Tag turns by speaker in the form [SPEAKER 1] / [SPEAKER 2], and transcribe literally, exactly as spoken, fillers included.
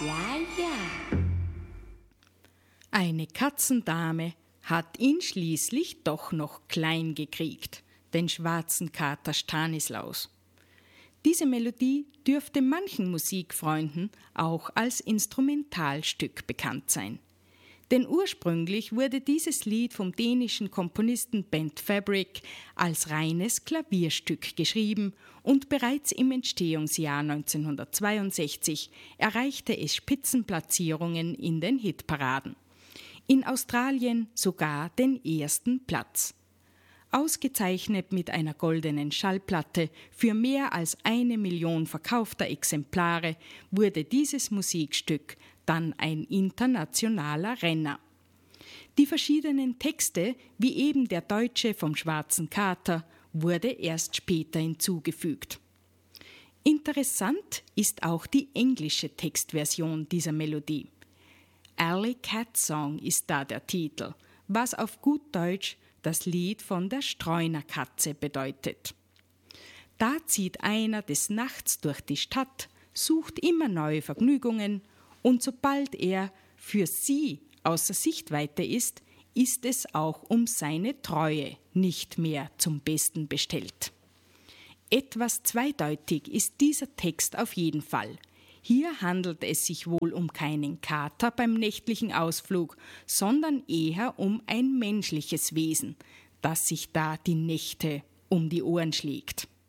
[SPEAKER 1] Ja, ja.
[SPEAKER 2] Eine Katzendame hat ihn schließlich doch noch klein gekriegt, den schwarzen Kater Stanislaus. Diese Melodie dürfte manchen Musikfreunden auch als Instrumentalstück bekannt sein. Denn ursprünglich wurde dieses Lied vom dänischen Komponisten Bent Fabric als reines Klavierstück geschrieben und bereits im Entstehungsjahr neunzehnhundertzweiundsechzig erreichte es Spitzenplatzierungen in den Hitparaden. In Australien sogar den ersten Platz. Ausgezeichnet mit einer goldenen Schallplatte für mehr als eine Million verkaufter Exemplare wurde dieses Musikstück dann ein internationaler Renner. Die verschiedenen Texte, wie eben der deutsche vom Schwarzen Kater, wurde erst später hinzugefügt. Interessant ist auch die englische Textversion dieser Melodie. Alley Cat Song ist da der Titel, was auf gut Deutsch das Lied von der Streunerkatze bedeutet. Da zieht einer des Nachts durch die Stadt, sucht immer neue Vergnügungen und sobald er für sie außer Sichtweite ist, ist es auch um seine Treue nicht mehr zum Besten bestellt. Etwas zweideutig ist dieser Text auf jeden Fall. Hier handelt es sich wohl um keinen Kater beim nächtlichen Ausflug, sondern eher um ein menschliches Wesen, das sich da die Nächte um die Ohren schlägt.